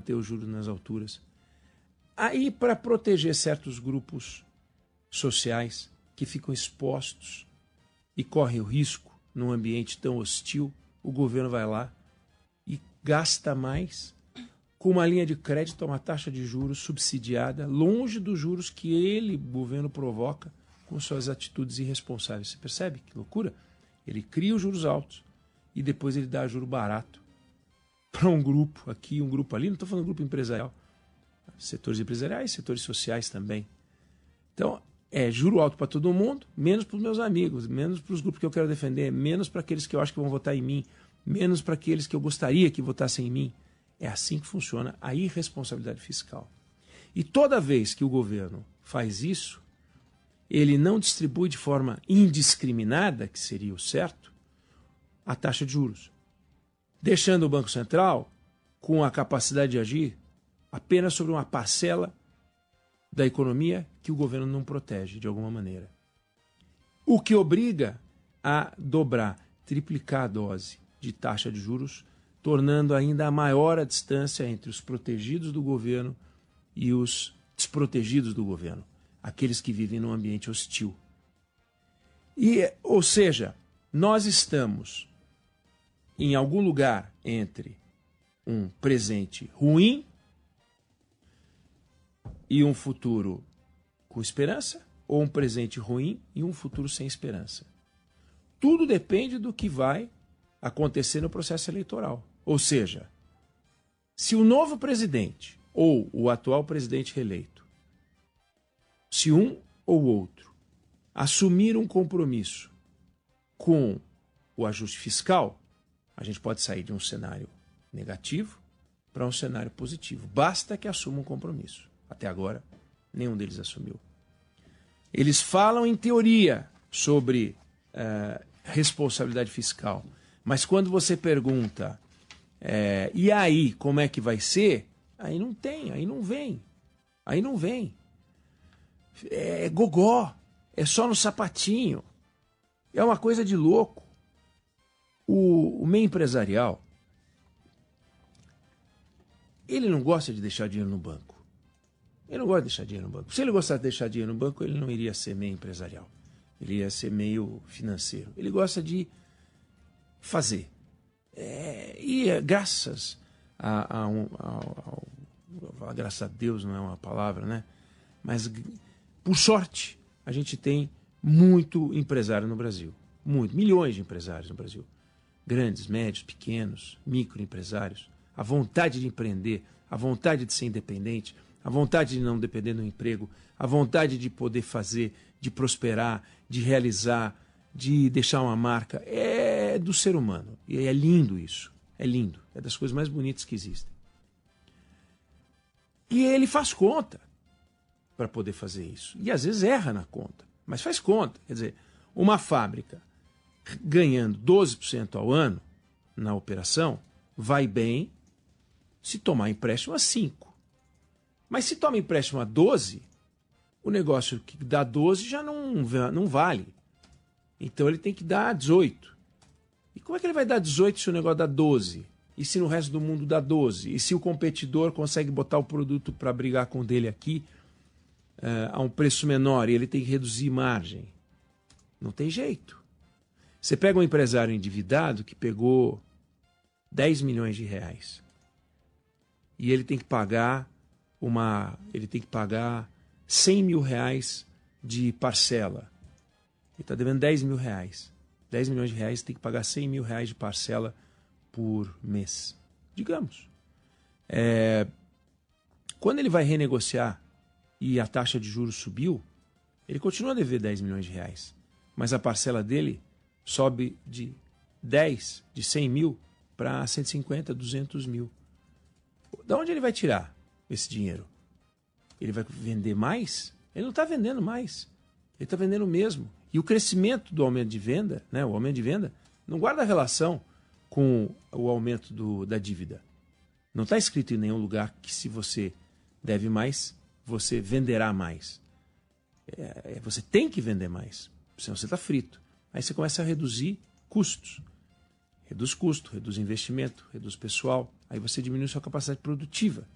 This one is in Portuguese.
manter os juros nas alturas. Aí, para proteger certos grupos sociais que ficam expostos e correm o risco num ambiente tão hostil, o governo vai lá e gasta mais com uma linha de crédito, uma taxa de juros subsidiada, longe dos juros que ele, o governo, provoca com suas atitudes irresponsáveis. Você percebe que loucura? Ele cria os juros altos e depois ele dá juro barato para um grupo aqui, um grupo ali. Não estou falando grupo empresarial. Setores empresariais, setores sociais também. Então, é juro alto para todo mundo, menos para os meus amigos, menos para os grupos que eu quero defender, menos para aqueles que eu acho que vão votar em mim, menos para aqueles que eu gostaria que votassem em mim. É assim que funciona a irresponsabilidade fiscal. E toda vez que o governo faz isso, ele não distribui de forma indiscriminada, que seria o certo, a taxa de juros, deixando o Banco Central com a capacidade de agir apenas sobre uma parcela da economia que o governo não protege de alguma maneira. O que obriga a dobrar, triplicar a dose de taxa de juros, tornando ainda maior a distância entre os protegidos do governo e os desprotegidos do governo, aqueles que vivem num ambiente hostil. Ou seja, nós estamos em algum lugar entre um presente ruim e um futuro com esperança, ou um presente ruim e um futuro sem esperança. Tudo depende do que vai acontecer no processo eleitoral. Ou seja, se o novo presidente ou o atual presidente reeleito, se um ou outro assumir um compromisso com o ajuste fiscal, a gente pode sair de um cenário negativo para um cenário positivo. Basta que assuma um compromisso. Até agora, nenhum deles assumiu. Eles falam em teoria sobre responsabilidade fiscal, mas quando você pergunta e aí, como é que vai ser? Aí não tem, aí não vem. Aí não vem. É gogó, é só no sapatinho. É uma coisa de louco. O meio empresarial, ele não gosta de deixar dinheiro no banco. Ele não gosta de deixar dinheiro no banco. Se ele gostasse de deixar dinheiro no banco, ele não iria ser meio empresarial. Ele ia ser meio financeiro. Ele gosta de fazer. Graças graças a Deus não é uma palavra, né? Mas, por sorte, a gente tem muito empresário no Brasil. Muito. Milhões de empresários no Brasil. Grandes, médios, pequenos, microempresários. A vontade de empreender, a vontade de ser independente, a vontade de não depender do emprego, a vontade de poder fazer, de prosperar, de realizar, de deixar uma marca, é do ser humano. E é lindo isso. É lindo. É das coisas mais bonitas que existem. E ele faz conta para poder fazer isso. E às vezes erra na conta, mas faz conta. Quer dizer, uma fábrica ganhando 12% ao ano na operação vai bem se tomar empréstimo a 5%. Mas se toma empréstimo a 12%, o negócio que dá 12% já não vale. Então ele tem que dar 18%. E como é que ele vai dar 18% se o negócio dá 12%? E se no resto do mundo dá 12%? E se o competidor consegue botar o produto para brigar com o dele aqui a um preço menor e ele tem que reduzir margem? Não tem jeito. Você pega um empresário endividado que pegou 10 milhões de reais e ele tem que pagar 100 mil reais de parcela. Ele está devendo 10 mil reais. 10 milhões de reais, tem que pagar 100 mil reais de parcela por mês. Digamos. Quando ele vai renegociar e a taxa de juros subiu, ele continua a dever 10 milhões de reais. Mas a parcela dele sobe de 100 mil para 150, 200 mil. Da onde ele vai tirar esse dinheiro? Ele vai vender mais? Ele não está vendendo mais. Ele está vendendo o mesmo. E o crescimento do aumento de venda, né, o aumento de venda, não guarda relação com o aumento da dívida. Não está escrito em nenhum lugar que se você deve mais, você venderá mais. Você tem que vender mais, senão você está frito. Aí você começa a reduzir custos. Reduz custo, reduz investimento, reduz pessoal. Aí você diminui sua capacidade produtiva.